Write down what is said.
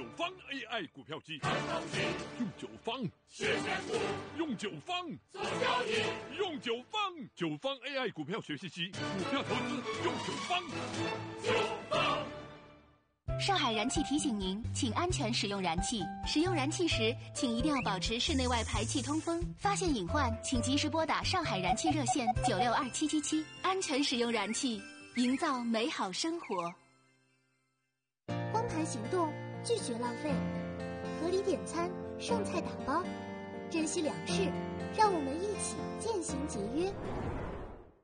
方 AI 股票机，用九方学选股， 用九方做交易， 用九方 AI 股票学习机，股票投资用九方。 上海燃气提醒您，请安全使用燃气。使用燃气时，请一定要保持室内外排气通风。发现隐患，请及时拨打上海燃气热线962777，安全使用燃气，营造美好生活。 光盘行动，拒绝浪费，合理点餐，剩菜打包，珍惜粮食，让我们一起渐行节约。